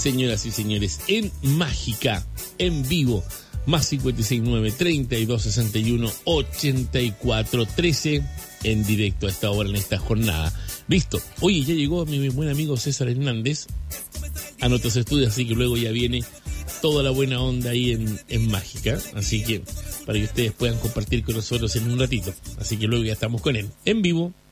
señoras y señores, en Mágica, en vivo, más 569-3261-8413, en directo a esta hora, en esta jornada. Listo. Oye, ya llegó mi buen amigo César Hernández a nuestros estudios, así que luego ya viene toda la buena onda ahí en Mágica, así que para que ustedes puedan compartir con nosotros en un ratito. Así que luego ya estamos con él, en vivo.